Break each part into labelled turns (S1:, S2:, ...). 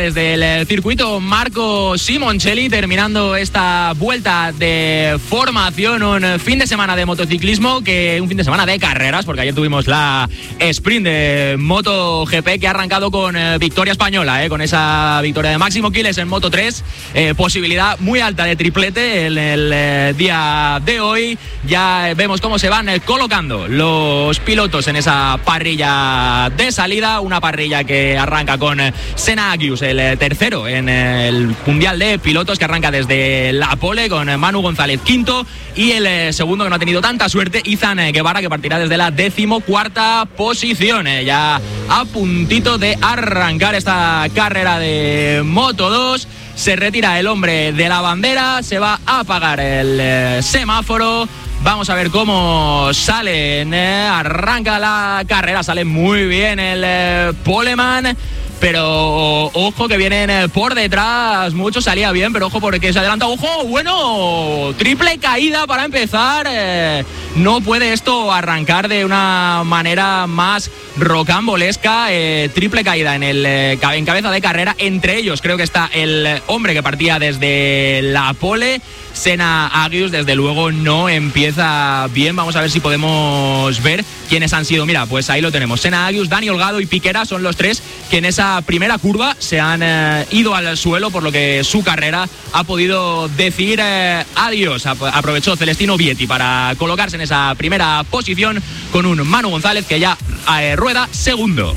S1: Desde el circuito Marco Simoncelli, terminando esta vuelta de formación, un fin de semana de motociclismo, un fin de semana de carreras, porque ayer tuvimos la sprint de MotoGP que ha arrancado con victoria española, con esa victoria de Máximo Quiles en Moto3, posibilidad muy alta de triplete en el día de hoy. Ya vemos cómo se van colocando los pilotos en esa parrilla de salida, una parrilla que arranca con Senna Agius, el tercero en el Mundial de Pilotos, que arranca desde la pole con Manu González quinto, y el segundo, que no ha tenido tanta suerte, Izan Guevara, que partirá desde la 14ª posición, ya a puntito de arrancar esta carrera de Moto2. Se retira el hombre de la bandera, se va a apagar el semáforo. Vamos a ver cómo salen, arranca la carrera, sale muy bien el poleman, pero ojo que vienen por detrás, mucho salía bien, pero ojo porque se adelanta, ojo, bueno, triple caída para empezar, no puede esto arrancar de una manera más rocambolesca, triple caída en cabeza de carrera, entre ellos creo que está el hombre que partía desde la pole, Senna Agius, desde luego no empieza bien. Vamos a ver si podemos ver quiénes han sido. Mira, pues ahí lo tenemos, Senna Agius, Dani Holgado y Piquera son los tres que en esa primera curva se han ido al suelo, por lo que su carrera ha podido decir adiós. Aprovechó Celestino Vietti para colocarse en esa primera posición con un Manu González que ya rueda segundo.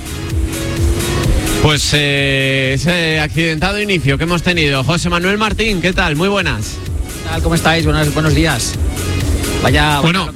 S2: Pues ese accidentado inicio que hemos tenido. José Manuel Martín, ¿qué tal? Muy buenas.
S3: ¿Qué tal? ¿Cómo estáis? Buenos días. Vaya.
S2: Bueno,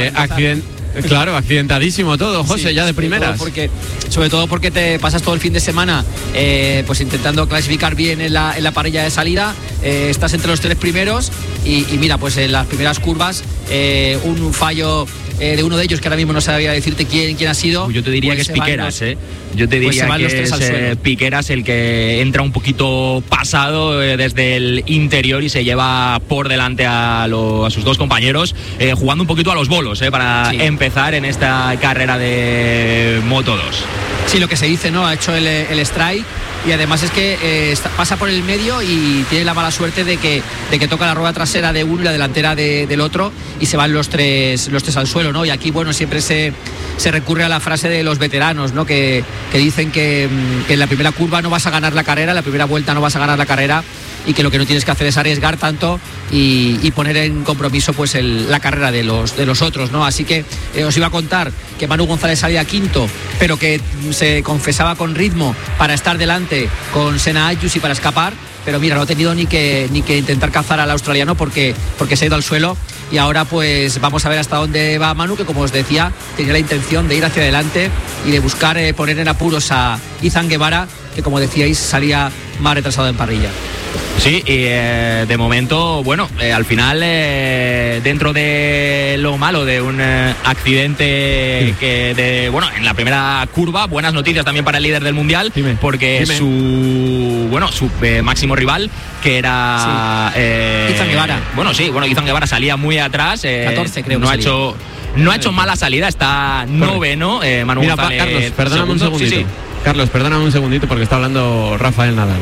S2: claro, accidentadísimo todo, José, ya de primeras.
S3: Sobre todo porque te pasas todo el fin de semana pues intentando clasificar bien en la parrilla de salida, estás entre los tres primeros y mira, pues en las primeras curvas un fallo de uno de ellos, que ahora mismo no sabía decirte quién ha sido.
S1: Yo te diría
S3: pues
S1: que es Piqueras, Yo te diría que es Piqueras el que entra un poquito pasado desde el interior y se lleva por delante a sus dos compañeros, jugando un poquito a los bolos, para empezar en esta carrera de Moto2.
S3: Sí, lo que se dice, ¿no? Ha hecho el strike. Y además es que pasa por el medio y tiene la mala suerte de que toca la rueda trasera de uno y la delantera del otro y se van los tres al suelo, ¿no? Y aquí, bueno, siempre se recurre a la frase de los veteranos, ¿no? Que dicen que en la primera curva no vas a ganar la carrera, en la primera vuelta no vas a ganar la carrera, y que lo que no tienes que hacer es arriesgar tanto y poner en compromiso pues la carrera de los otros, ¿no? Así que os iba a contar que Manu González salía quinto, pero que se confesaba con ritmo para estar delante con Senna Agius y para escapar, pero mira, no ha tenido ni que intentar cazar al australiano porque se ha ido al suelo. Y ahora pues vamos a ver hasta dónde va Manu, que como os decía, tenía la intención de ir hacia adelante y de buscar poner en apuros a Izan Guevara, que como decíais salía más retrasado en parrilla.
S1: Sí, y de momento, bueno, al final, dentro de lo malo de un accidente en la primera curva, buenas noticias también para el líder del Mundial, porque su máximo rival, que era
S3: Izan Guevara.
S1: Izan Guevara salía muy atrás,
S3: 14 creo.
S1: No ha hecho mala salida, está noveno. Manu González.
S2: Carlos, perdóname un segundito. Sí. Carlos, perdóname un segundito porque está hablando Rafael Nadal.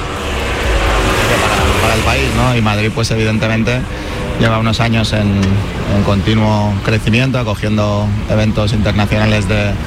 S4: Para el país, ¿no? Y Madrid, pues evidentemente lleva unos años en continuo crecimiento, acogiendo eventos internacionales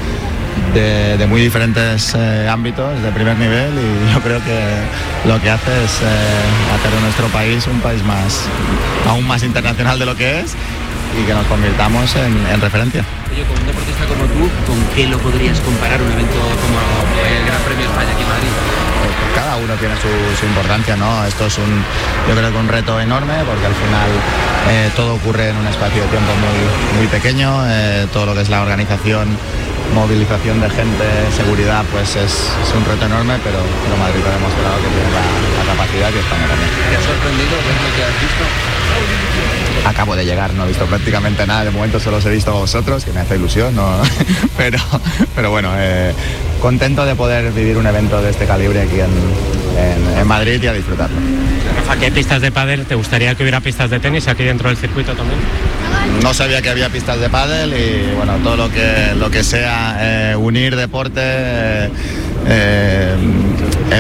S4: de muy diferentes ámbitos, de primer nivel, y yo creo que lo que hace es hacer de nuestro país un país aún más internacional de lo que es, y que nos convirtamos en referencia.
S5: Oye, con un deportista como tú, ¿con qué lo podrías comparar un evento como el Gran Premio de España aquí en Madrid?
S4: Cada uno tiene su importancia, ¿no? Esto es yo creo que un reto enorme, porque al final todo ocurre en un espacio de tiempo muy, muy pequeño, todo lo que es la organización, movilización de gente, seguridad, pues es un reto enorme, pero Madrid ha demostrado que tiene la capacidad, y España también.
S5: ¿Te ha sorprendido ver lo que has visto?
S4: Acabo de llegar, no he visto prácticamente nada, de momento solo os he visto a vosotros, que me hace ilusión, ¿no? pero bueno, contento de poder vivir un evento de este calibre aquí en Madrid y a disfrutarlo.
S6: Rafa, ¿qué pistas de pádel? ¿Te gustaría que hubiera pistas de tenis aquí dentro del circuito también?
S4: No sabía que había pistas de pádel, y bueno, todo lo que sea unir deporte,